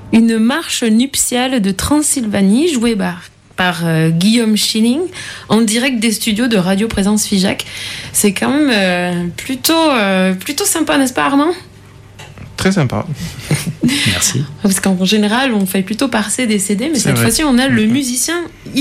Une marche nuptiale de Transylvanie jouée par Guillaume Schilling en direct des studios de Radio Présence Figeac. C'est quand même plutôt sympa, n'est-ce pas Armand ? Très sympa. Merci. Parce qu'en général, on fait plutôt passer des CD, mais cette fois-ci, on a le musicien